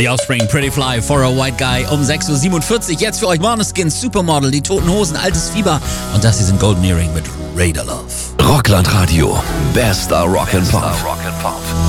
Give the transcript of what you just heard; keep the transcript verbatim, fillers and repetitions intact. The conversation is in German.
The Offspring, Pretty Fly, For a White Guy um sechs Uhr siebenundvierzig. Jetzt für euch Måneskin, Supermodel, die Toten Hosen, Altes Fieber und das hier sind Golden Earring mit Radar Love. Rockland Radio, bester Rock'n'Pop.